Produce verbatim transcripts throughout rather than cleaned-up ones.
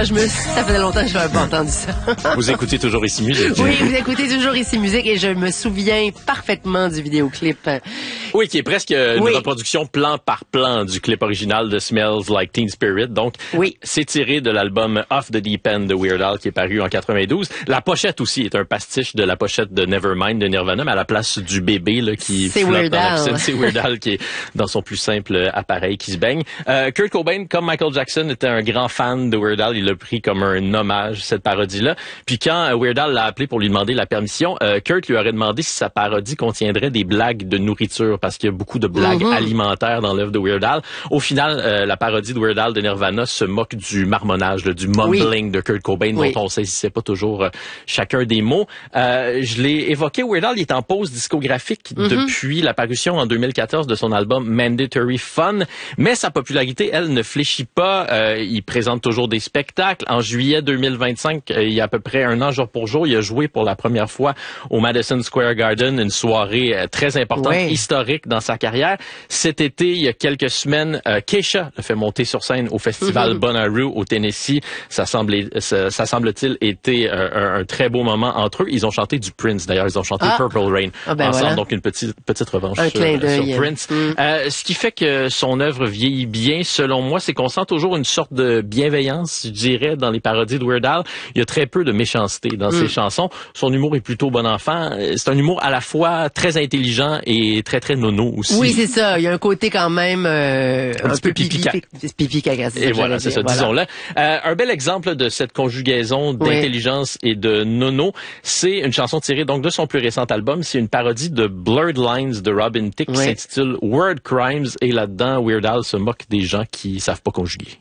Ah, je me, ça faisait longtemps que je n'avais pas entendu ça. Vous écoutez toujours Ici Musique. Oui, vous écoutez toujours Ici Musique et je me souviens parfaitement du vidéoclip. Oui, qui est presque une oui. reproduction plan par plan du clip original de Smells Like Teen Spirit. Donc, oui. c'est tiré de l'album Off the Deep End de Weird Al qui est paru en quatre-vingt-douze. La pochette aussi est un pastiche de la pochette de Nevermind de Nirvana, mais à la place du bébé là, qui c'est flotte Weird dans la Al. piscine, c'est Weird Al qui est dans son plus simple appareil qui se baigne. Euh, Kurt Cobain, comme Michael Jackson, était un grand fan de Weird Al. Il l'a pris comme un hommage, cette parodie-là. Puis quand Weird Al l'a appelé pour lui demander la permission, euh, Kurt lui aurait demandé si sa parodie contiendrait des blagues de nourriture, parce qu'il y a beaucoup de blagues mm-hmm. alimentaires dans l'œuvre de Weird Al. Au final, euh, la parodie de Weird Al de Nirvana se moque du marmonnage, là, du mumbling oui. de Kurt Cobain, oui. dont on saisissait pas toujours euh, chacun des mots. Euh, je l'ai évoqué, Weird Al, il est en pause discographique mm-hmm. depuis la parution en deux mille quatorze de son album Mandatory Fun, mais sa popularité, elle, ne fléchit pas. Euh, il présente toujours des spectacles. En juillet deux mille vingt-cinq, euh, il y a à peu près un an jour pour jour, il a joué pour la première fois au Madison Square Garden, une soirée euh, très importante, oui. historique dans sa carrière. Cet été, il y a quelques semaines, euh, Keisha l'a fait monter sur scène au festival mm-hmm. Bonnaroo au Tennessee. Ça semble, ça, ça semble-t-il été euh, un, un très beau moment entre eux. Ils ont chanté du Prince, d'ailleurs. Ils ont chanté ah. Purple Rain ah ben ensemble, voilà. donc une petite petite revanche un sur, sur Prince. Mm. Euh, ce qui fait que son œuvre vieillit bien, selon moi, c'est qu'on sent toujours une sorte de bienveillance, je dirais, dans les parodies de Weird Al. Il y a très peu de méchanceté dans mm. ses chansons. Son humour est plutôt bon enfant. C'est un humour à la fois très intelligent et très, très nono aussi. Oui, c'est ça. Il y a un côté quand même euh, un, un petit peu pipi caca. Pipi caca. Et voilà, c'est ça, voilà. disons-le. Euh, un bel exemple de cette conjugaison d'intelligence oui. et de nono, c'est une chanson tirée donc de son plus récent album. C'est une parodie de Blurred Lines de Robin Thicke oui. qui s'intitule Word Crimes. Et là-dedans, Weird Al se moque des gens qui savent pas conjuguer.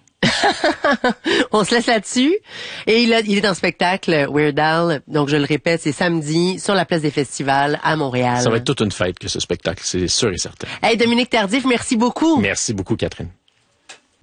On se laisse là-dessus. Et il, a, il est en spectacle, Weird Al. Donc, je le répète, c'est samedi sur la place des festivals à Montréal. Ça va être toute une fête que ce spectacle, c'est sûr et certain. Hey, Dominique Tardif, merci beaucoup. Merci beaucoup, Catherine.